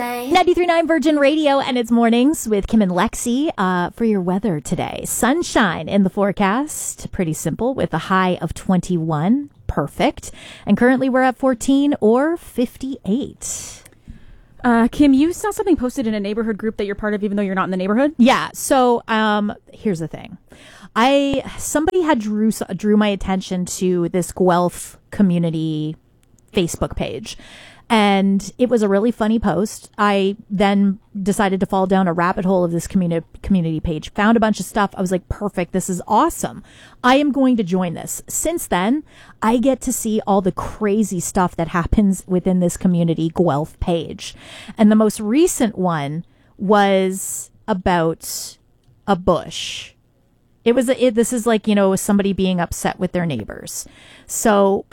say. 93.9 Virgin Radio, and it's mornings with Kim and Lexi for your weather today. Sunshine in the forecast. Pretty simple with a high of 21. Perfect. And currently we're at 14 or 58. Kim, you saw something posted in a neighborhood group that you're part of, even though you're not in the neighborhood? Yeah. So here's the thing. Somebody had drew my attention to this Guelph community Facebook page. And it was a really funny post. I then decided to fall down a rabbit hole of this community page, found a bunch of stuff. I was like, perfect. This is awesome. I am going to join this. Since then, I get to see all the crazy stuff that happens within this community Guelph page. And the most recent one was about a bush. This is like, somebody being upset with their neighbors. So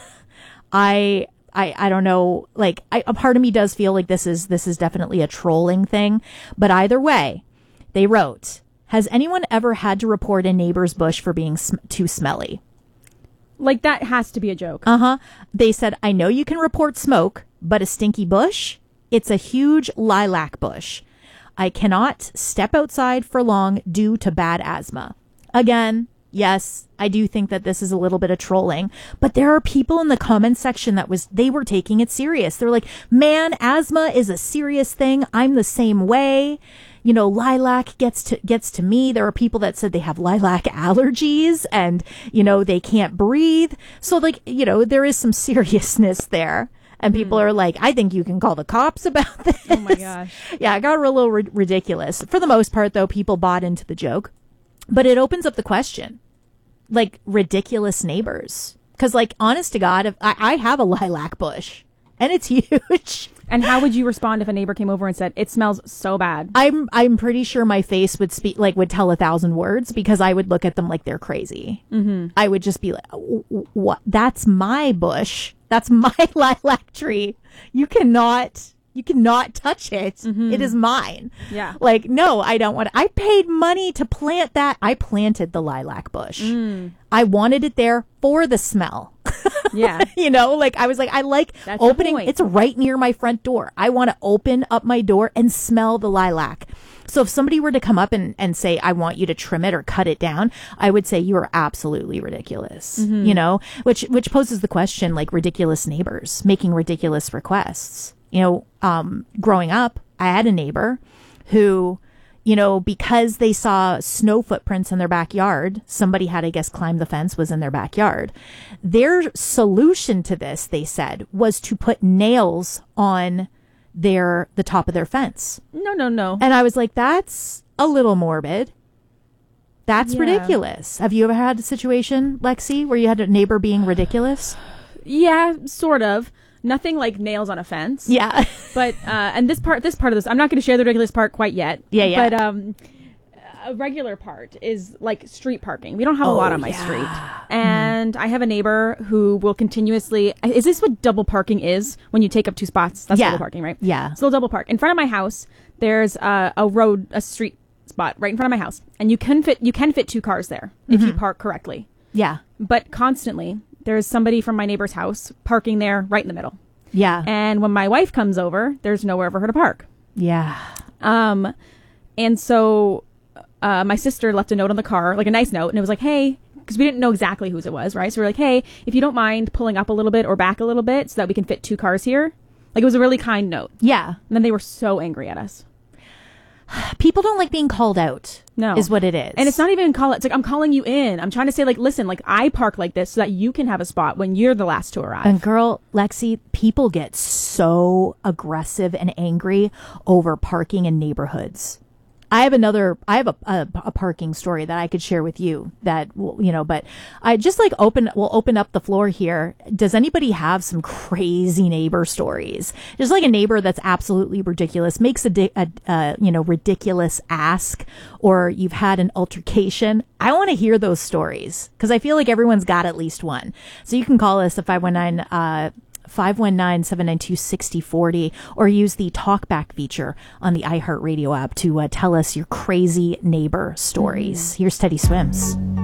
I don't know, a part of me does feel like this is definitely a trolling thing. But either way, they wrote, has anyone ever had to report a neighbor's bush for being too smelly? Like, that has to be a joke. Uh-huh. They said, I know you can report smoke, but a stinky bush? It's a huge lilac bush. I cannot step outside for long due to bad asthma. Again, yes, I do think that this is a little bit of trolling, but there are people in the comments section they were taking it serious. They're like, man, asthma is a serious thing. I'm the same way. Lilac gets to me. There are people that said they have lilac allergies and, they can't breathe. So there is some seriousness there. And people are like, I think you can call the cops about this. Oh my gosh. Yeah, it got a little ridiculous. For the most part, though, people bought into the joke. But it opens up the question. Ridiculous neighbors. Because, honest to God, if I have a lilac bush, and it's huge. And how would you respond if a neighbor came over and said, it smells so bad? I'm pretty sure my face would would tell 1,000 words, because I would look at them like they're crazy. Mm-hmm. I would just be like, what? That's my bush. That's my lilac tree. You cannot touch it. Mm-hmm. It is mine. Yeah. No, I don't want it. I paid money to plant that. I planted the lilac bush. I wanted it there for the smell. Yeah. I was like, I like That's opening. It's right near my front door. I want to open up my door and smell the lilac. So if somebody were to come up and say, I want you to trim it or cut it down, I would say you are absolutely ridiculous, which poses the question, ridiculous neighbors making ridiculous requests. Growing up, I had a neighbor who, because they saw snow footprints in their backyard, somebody had, I guess, climbed the fence, was in their backyard. Their solution to this, they said, was to put nails on the top of their fence. No. And I was like, that's a little morbid. That's ridiculous. Have you ever had a situation, Lexi, where you had a neighbor being ridiculous? Yeah, sort of. Nothing like nails on a fence. Yeah. But, and this part of this, I'm not going to share the ridiculous part quite yet. Yeah. But, a regular part is street parking. We don't have a lot on my street. And I have a neighbor who will continuously, is this what double parking is? When you take up two spots? That's double parking, right? Yeah. So double park. In front of my house, there's a street spot right in front of my house. And you can fit two cars there if you park correctly. Yeah. But constantly, there's somebody from my neighbor's house parking there right in the middle. Yeah. And when my wife comes over, there's nowhere for her to park. Yeah. And so my sister left a note on the car, a nice note, and it was like, hey, because we didn't know exactly whose it was, right? So we're like, hey, if you don't mind pulling up a little bit or back a little bit so that we can fit two cars here. It was a really kind note. Yeah. And then they were so angry at us. People don't like being called out. No. Is what it is. And it's not even call. It's I'm calling you in. I'm trying to say listen, I park like this so that you can have a spot when you're the last to arrive. And girl, Lexi, people get so aggressive and angry over parking in neighborhoods. I have a parking story that I could share with you that, but I just we'll open up the floor here. Does anybody have some crazy neighbor stories? Just a neighbor that's absolutely ridiculous, makes a ridiculous ask, or you've had an altercation. I want to hear those stories because I feel like everyone's got at least one. So you can call us at 519-792-6040 or use the talkback feature on the iHeartRadio app to tell us your crazy neighbor stories. Here's Teddy Swims.